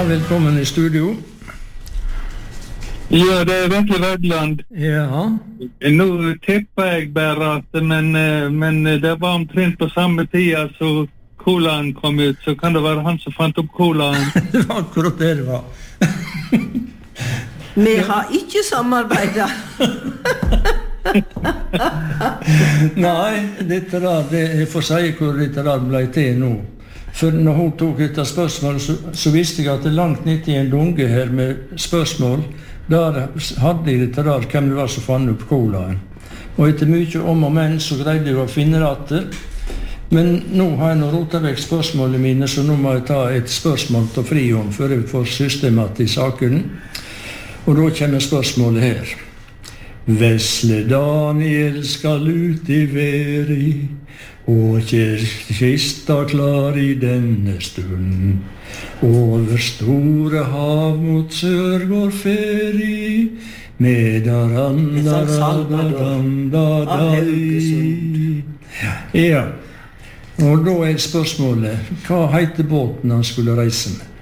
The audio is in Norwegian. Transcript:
velkommen I studio. Ja, det Vetle Vedland. Ja. Nå tipper jeg bare at, men det var omtrent på samme tid så colaen kom ut, så kan det være han som fant opp colaen. Det var akkurat det var. Vi har ikke samarbeidet. Nei, dette der, jeg får si hvor dette der ble til nå. For når hun tok dette spørsmålet, så visste jeg at det langt nede I en dunge her med spørsmål, der hadde jeg dette der, hvem det var som fant opp colaen. Og etter mye om og men, så greide jeg å finne det. Men nå har jeg nå rotet vekk spørsmålene mine, så nå må jeg ta et spørsmål til Frihånd, før jeg får systemat I saken. Og da kommer spørsmålet her. Vesle Daniel skal ut I veri, og kista klar I denne stund. Over store hav mot sør går feri, med Ja. Og da spørsmålet, hva heter båten han skulle reise med?